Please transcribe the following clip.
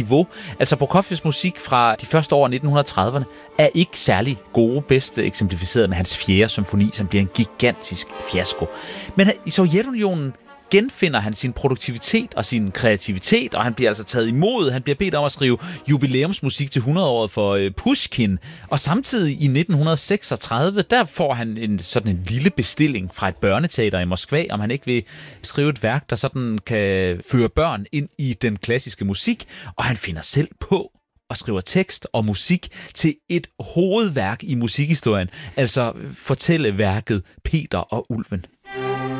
niveau. Altså Prokofievs musik fra de første år af 1930'erne er ikke særlig gode, bedst eksemplificeret med hans 4. symfoni, som bliver en gigantisk fiasko. Men i Sovjetunionen genfinder han sin produktivitet og sin kreativitet, og han bliver altså taget imod. Han bliver bedt om at skrive jubilæumsmusik til 100-året for Pushkin, og samtidig i 1936, der får han sådan en lille bestilling fra et børneteater i Moskva, om han ikke vil skrive et værk, der sådan kan føre børn ind i den klassiske musik, og han finder selv på og skriver tekst og musik til et hovedværk i musikhistorien, altså fortælleværket Peter og Ulven.